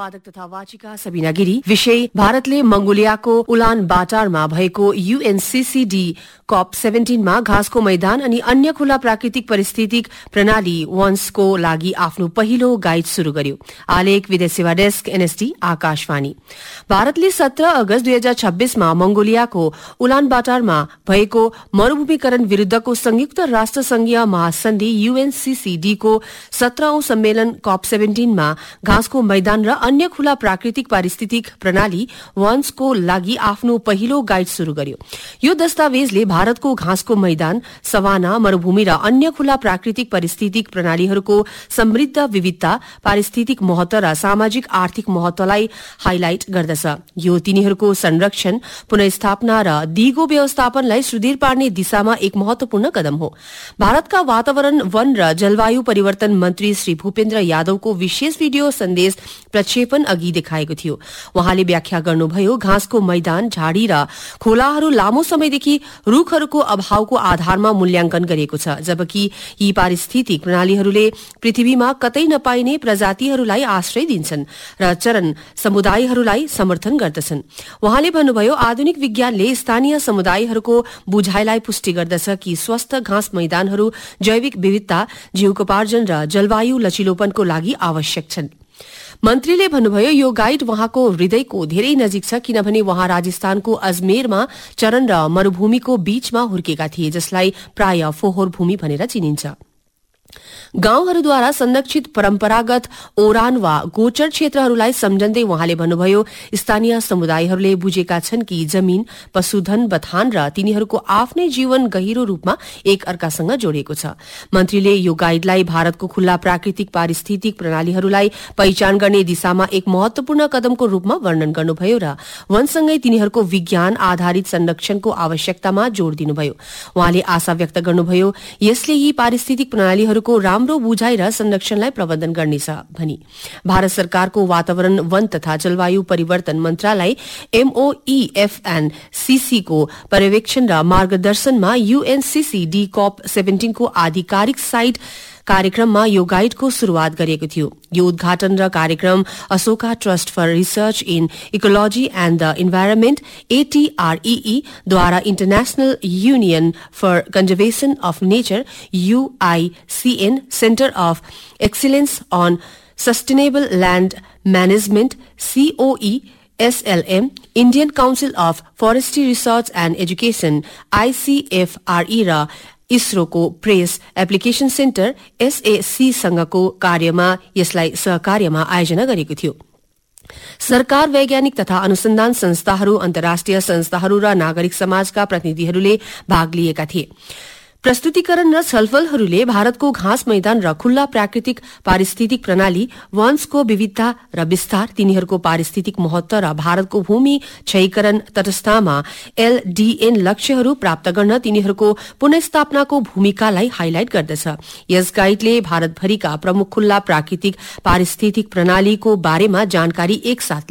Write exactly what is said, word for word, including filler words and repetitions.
वादक तथा वाचिका सबिना गिरी। विषय भारतले मंगोलियाको उलान बाटारमा भएको यूएनसीसीडी कप सेभेन्टीनमा घाँसको मैदान अनि अन्य खुला प्राकृतिक परिस्थितिक प्रणाली वन्सको लागि आफ्नो पहिलो गाइड शुरू गर्यो। आलेख विदेश सेवा डेस्क एनएसडी आकाशवाणी। भारतले सत्र अगस्त दुई हजार छब्बीसमा मंगोलियाको उलान बाटारमा भएको मरूभूमिकरण विरूद्धको संयुक्त राष्ट्र संघीय महासन्धि यूएनसीसीडीको सत्रहौं सम्मेलन कप सेभेन्टीनमा घाँसको मैदान र अन्य खुला प्राकृतिक पारिस्थितिक प्रणाली वन्सको लागि आफ्नो पहिलो गाइड शुरू गर्यो। यो दस्तावेजले भारतको घाँसको मैदान, सवाना, मरूभूमि र अन्य खुला प्राकृतिक पारिस्थितिक प्रणालीहरूको समृद्ध विविधता, पारिस्थितिक महत्व र सामाजिक आर्थिक महत्वलाई हाइलाइट गर्दछ। यो तिनीहरूको संरक्षण, पुनर्स्थापना र दिगो व्यवस्थापनलाई सुदृढ पार्ने दिशामा एक महत्वपूर्ण कदम हो। भारतका वातावरण, वन र जलवायु परिवर्तन मन्त्री श्री भूपेन्द्र यादवको विशेष भिडियो सन्देश प्रक्षेपण अघि देखाएको थियो। उहाँले व्याख्या गर्नुभयो, घाँसको मैदान, झाडी र खोलाहरू लामो समयदेखि रूखहरूको अभावको आधारमा मूल्याङ्कन गरिएको छ, जबकि यी पारिस्थितिक प्रणालीहरूले पृथ्वीमा कतै नपाइने प्रजातिहरूलाई आश्रय दिन्छन् र चरन समुदायहरूलाई समर्थन गर्दछन्। उहाँले भन्नुभयो, आधुनिक विज्ञानले स्थानीय समुदायहरूको बुझाइलाई पुष्टि गर्दछ कि स्वस्थ घाँस मैदानहरू जैविक विविधता, जीविकोपार्जन र जलवायु लचिलोपनको लागि आवश्यक छन्। मन्त्रीले भन्नुभयो, यो गाइड उहाँको हृदयको धेरै नजिक छ, किनभने उहाँ राजस्थानको अजमेरमा चरन र मरूभूमिको बीचमा हुर्केका थिए, जसलाई प्राय फोहोर भूमि भनेर चिनिन्छ। गाउँहरूद्वारा संरक्षित परम्परागत ओरान वा गोचर क्षेत्रहरूलाई सम्झँदै उहाँले भन्नुभयो, स्थानीय समुदायहरूले बुझेका छन् कि जमीन, पशुधन, बथान र तिनीहरूको आफ्नै जीवन गहिरो रूपमा एक अर्कासँग जोडिएको छ। मन्त्रीले यो गाइडलाई भारतको खुल्ला प्राकृतिक पारिस्थितिक प्रणालीहरूलाई पहिचान गर्ने दिशामा एक महत्वपूर्ण कदमको रूपमा वर्णन गर्नुभयो र वनसँगै तिनीहरूको विज्ञान आधारित संरक्षणको आवश्यकतामा जोड़ दिनुभयो। उहाँले आशा व्यक्त गर्नुभयो, यसले यी पारिस्थितिक प्रणालीहरूको राम्रो बुझाइ र संरक्षणलाई प्रबन्धन गर्नेछ भनी। भारत सरकारको वातावरण, वन तथा जलवायु परिवर्तन मन्त्रालय एमओईएफएनसीसी को पर्यवेक्षण र मार्गदर्शनमा यूएनसीसीडी कप सेभेन्टीन को आधिकारिक साइट कार्यक्रममा यो गाइडको शुरूआत गरिएको थियो। यो उद्घाटन र कार्यक्रम Ashoka trust for research in ecology and the environment एटीआरईई द्वारा international union for कन्जर्भेशन of nature यूआईसीएन centre of excellence on sustainable land management COE SLM, Indian council of forestry research and education ICFRE र इसरोको प्रेस एप्लिकेशन सेन्टर एसएसी सँगको कार्यमा यसलाई सहकार्यमा आयोजना गरेको थियो। सरकार, वैज्ञानिक तथा अनुसन्धान संस्थाहरू, अन्तर्राष्ट्रिय संस्थाहरू र नागरिक समाजका प्रतिनिधिहरूले भाग लिएका थिए। प्रस्तुतिकरण र छलफलहरूले भारतको घाँस मैदान र खुल्ला प्राकृतिक पारिस्थितिक प्रणाली वन्सको विविधता र विस्तार, तिनीहरूको पारिस्थितिक महत्व र भारतको भूमि क्षयीकरण तटस्थतामा एलडीएन लक्ष्यहरू प्राप्त गर्न तिनीहरूको पुनर्स्थापनाको भूमिकालाई हाइलाइट गर्दछ। यस गाइडले भारतभरिका प्रमुख खुल्ला प्राकृतिक पारिस्थितिक प्रणालीको बारेमा जानकारी एकसाथ